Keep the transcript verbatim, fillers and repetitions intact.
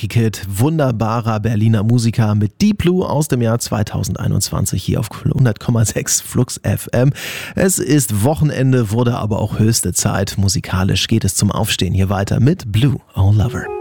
Funky Kid, wunderbarer Berliner Musiker mit Deep Blue aus dem Jahr zweitausendeinundzwanzig hier auf hundert Komma sechs Flux F M. Es ist Wochenende, wurde aber auch höchste Zeit. Musikalisch geht es zum Aufstehen hier weiter mit Blue, Oh Lover.